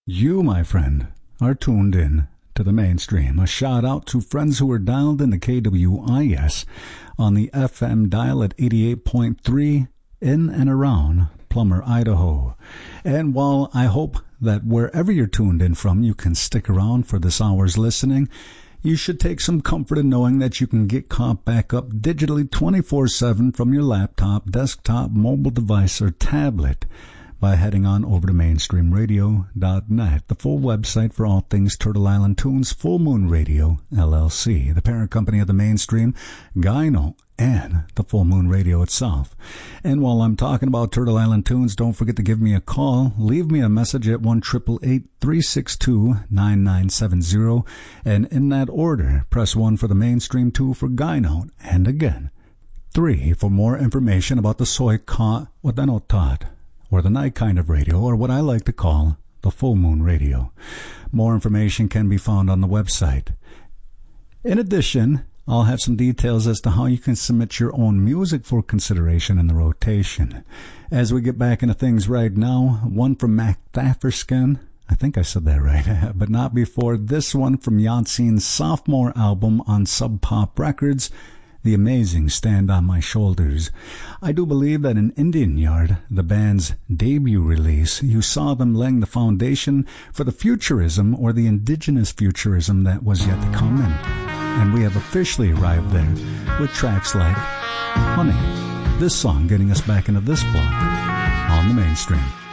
You, my friend, are tuned in to the mainstream. A shout out to friends who are dialed in the KWIS on the FM dial at 88.3 in and around Plummer, Idaho. And while I hope that wherever you're tuned in from, you can stick around for this hour's listening, you should take some comfort in knowing that you can get caught back up digitally 24/7 from your laptop, desktop, mobile device, or tablet by heading on over to mainstreamradio.net, the full website for all things Turtle Island Tunes, Full Moon Radio, LLC, the parent company of the Mainstream, Gyno, and the Full Moon Radio itself. And while I'm talking about Turtle Island Tunes, don't forget to give me a call. Leave me a message at 1-888-362-9970, and in that order, press 1 for the Mainstream, 2 for Gyno, and again, 3 for more information about the Soy-Ka Wadanotat, or the night kind of radio, or what I like to call the Full Moon Radio. More information can be found on the website. In addition, I'll have some details as to how you can submit your own music for consideration in the rotation. As we get back into things right now, one from Mac Thafferskin, I think I said that right, but not before. This one from Yahtzee's sophomore album on Sub Pop Records, The Amazing Stand on My Shoulders. I do believe that in Indian Yard, the band's debut release, you saw them laying the foundation for the futurism or the indigenous futurism that was yet to come in. And we have officially arrived there with tracks like Honey, this song getting us back into this block on the Mainstream.